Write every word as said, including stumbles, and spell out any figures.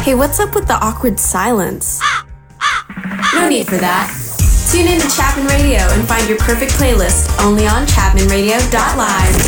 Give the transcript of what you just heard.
Hey, what's up with the awkward silence? No need for that. Tune in to Chapman Radio and find your perfect playlist only on chapman radio dot live.